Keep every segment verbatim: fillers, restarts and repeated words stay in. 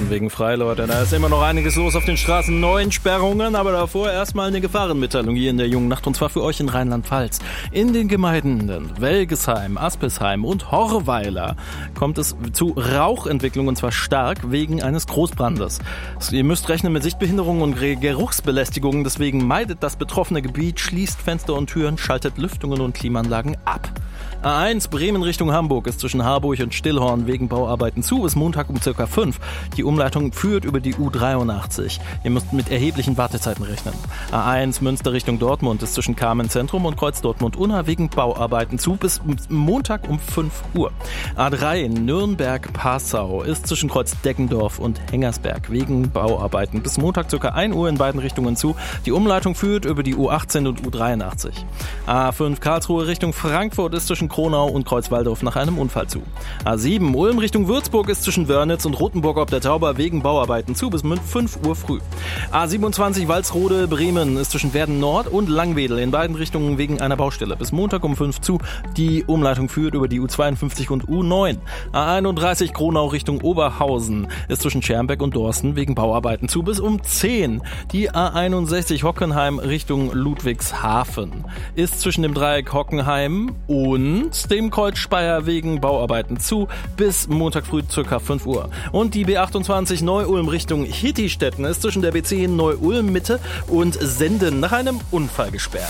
von wegen frei, Leute. Da ist immer noch einiges los auf den Straßen. Neuen Sperrungen, aber davor erstmal eine Gefahrenmitteilung hier in der jungen Nacht. Und zwar für euch in Rheinland-Pfalz. In den Gemeinden Welgesheim, Aspesheim und Horweiler kommt es zu Rauchentwicklung, und zwar stark wegen eines Großbrandes. Ihr müsst rechnen mit Sichtbehinderungen und Geruchsbelästigungen. Deswegen meidet das betroffene Gebiet, schließt Fenster und Türen, schaltet Lüftungen und Klimaanlagen ab. A eins Bremen Richtung Hamburg ist zwischen Harburg und Stillhorn wegen Bauarbeiten zu bis Montag um circa fünf. Die Umleitung führt über die U dreiundachtzig. Ihr müsst mit erheblichen Wartezeiten rechnen. A eins Münster Richtung Dortmund ist zwischen Carmen Zentrum und Kreuz Dortmund-Unna wegen Bauarbeiten zu bis Montag um fünf Uhr. A drei Nürnberg-Passau ist zwischen Kreuz Deggendorf und Hengersberg wegen Bauarbeiten bis Montag circa ein Uhr in beiden Richtungen zu. Die Umleitung führt über die U achtzehn und U dreiundachtzig. A fünf Karlsruhe Richtung Frankfurt ist zwischen Kronau und Kreuzwaldorf nach einem Unfall zu. A sieben Ulm Richtung Würzburg ist zwischen Wörnitz und Rothenburg ob der Tauber wegen Bauarbeiten zu bis fünf Uhr früh. A siebenundzwanzig Walsrode Bremen ist zwischen Werden Nord und Langwedel in beiden Richtungen wegen einer Baustelle bis Montag um fünf zu. Die Umleitung führt über die U zweiundfünfzig und U neun. A einunddreißig Kronau Richtung Oberhausen ist zwischen Schermbeck und Dorsten wegen Bauarbeiten zu bis um zehn. Die A einundsechzig Hockenheim Richtung Ludwigshafen ist zwischen dem Dreieck Hockenheim und dem Kreuz Speyer wegen Bauarbeiten zu bis Montag früh ca. fünf Uhr. Und die B achtundzwanzig Neu-Ulm Richtung Hittistetten ist zwischen der B zehn Neu-Ulm Mitte und Senden nach einem Unfall gesperrt.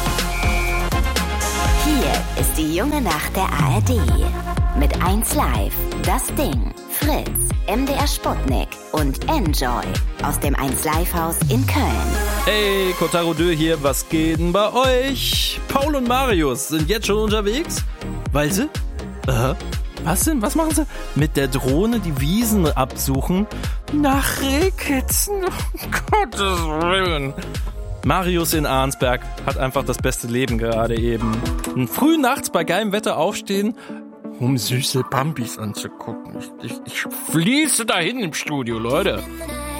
Hier ist die junge Nacht der A R D. Mit eins Live, Das Ding, Fritz, M D R Sputnik und Enjoy aus dem eins Live Haus in Köln. Hey, Kotaro Dö hier, was geht denn bei euch? Paul und Marius sind jetzt schon unterwegs, weil sie, äh, was denn, was machen sie? Mit der Drohne die Wiesen absuchen nach Rehkitzen, um Gottes Willen. Marius in Arnsberg hat einfach das beste Leben gerade eben. Früh nachts bei geilem Wetter aufstehen, um süße Pampis anzugucken. Ich, ich, ich fließe dahin im Studio, Leute.